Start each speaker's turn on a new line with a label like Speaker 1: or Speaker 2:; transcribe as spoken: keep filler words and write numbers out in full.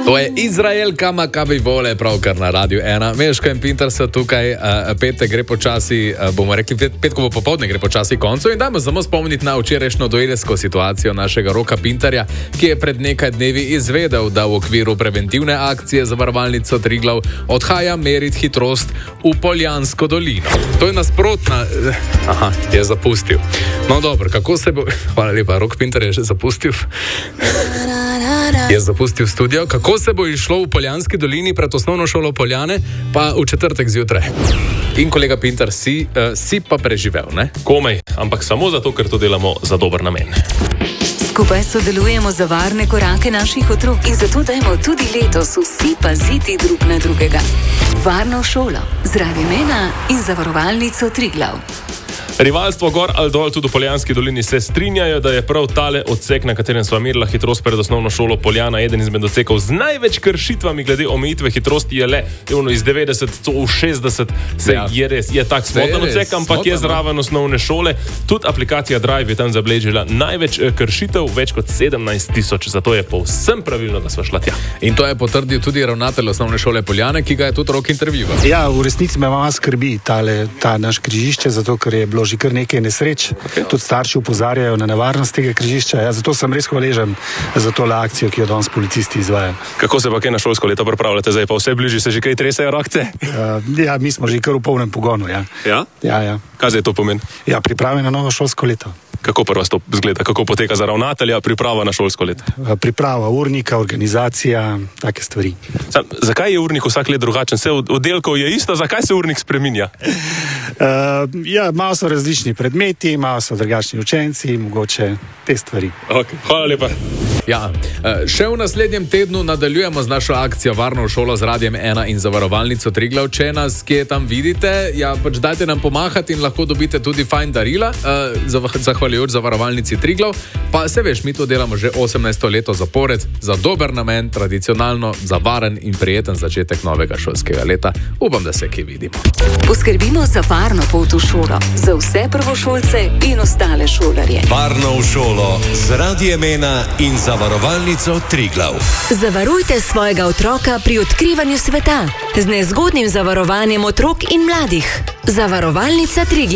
Speaker 1: To je Izraelka Makabi Vole, pravkar na Radiu ena. Meško in Pintar so tukaj, uh, petek gre počasi, uh, bomo rekli, pet, petkovo popoldne gre počasi koncu in dajmo samo spomniti na včerajšnjo duelsko situacijo našega Roka Pintarja, ki je pred nekaj dnevi izvedel, da v okviru preventivne akcije Zavarovalnico Triglav odhaja meriti hitrost v Poljansko dolino. To je nasprotna... Aha, je zapustil. No dobro, kako se bo... Hvala lepa, Rok Pintar je že zapustil. Je zapustil studio. Kako se bo išlo v Poljanski dolini pred osnovno šolo Poljane, pa v četrtek zjutraj. In kolega Pintar, si, uh, si pa preživel, ne?
Speaker 2: Komaj, ampak samo zato, ker to delamo za dober namen.
Speaker 3: Skupaj sodelujemo za varne korake naših otrok in zato dajmo tudi letos vsi paziti drug na drugega. Varno šolo z Radiem ena in Zavarovalnico Triglav.
Speaker 2: Rivalstvo gor ali dol tudi v Poljanski dolini se strinjajo, da je prav tale odsek, na katerem sva merila hitrost pred osnovno šolo Poljana, eden izmed odsekov z največ kršitvami glede omejitve hitrosti, je le iz devetdeset v šestdeset, se ja. je res, je tak smotan odsek, ampak je zraven osnovne šole. Tudi aplikacija Drive je tam zabeležila največ kršitev, več kot sedemnajst tisoč, zato je povsem pravilno, da sva šla tja.
Speaker 1: In to je potrdil tudi ravnatelj osnovne šole Poljane, ki ga je tudi Rok intervjuval.
Speaker 4: Ja, v resnici me malo skrbi tale, ta naš križišče, zato ker je bilo že kar nekaj nesreč. Okay. Tudi starši upozarjajo na nevarnost tega križišča. Ja, zato sem res hvaležen za tole akcijo, ki jo danes policisti izvajajo.
Speaker 2: Kako se pa kaj na šolsko leto pripravljate? Zdaj pa vse bližje, se že kaj tresajo rokce?
Speaker 4: Uh, ja, mi smo že kar v polnem pogonu. Ja?
Speaker 2: Ja?
Speaker 4: Ja, ja.
Speaker 2: Kaj zdaj to pomeni?
Speaker 4: Ja, priprave na novo šolsko leto.
Speaker 2: Kako prvo to zgleda? Kako poteka za ravnatelja priprava na šolsko leto?
Speaker 4: Priprava urnika, organizacija, take stvari.
Speaker 2: Sam, zakaj je urnik vsak let drugačen? Vse oddelkov je isto, zakaj se urnik spreminja?
Speaker 4: Uh, ja, malo so različni predmeti, malo so drugačni učenci, mogoče te stvari.
Speaker 2: Okay. Hvala lepa.
Speaker 1: Ja, še v naslednjem tednu nadaljujemo z našo akcijo Varno v šolo z Radiem ena in Zavarovalnico Triglav. Če nas kje tam vidite, ja, pač dajte nam pomahati in lahko dobite tudi fajn darila, zahvaljujoč Zavarovalnici Triglav. Pa se veš, mi to delamo že osemnajsto leto zapored, za dober namen, tradicionalno, za varen in prijeten začetek novega šolskega leta. Upam, da se kje vidimo.
Speaker 3: Poskrbimo za varno pot v šolo, za vse prvošolce in ostale šolarje.
Speaker 5: Varno v šolo z Radiem ena in Zavarovalnico Triglav.
Speaker 3: Zavarujte svojega otroka pri odkrivanju sveta z nezgodnim zavarovanjem otrok in mladih. Zavarovalnica Triglav.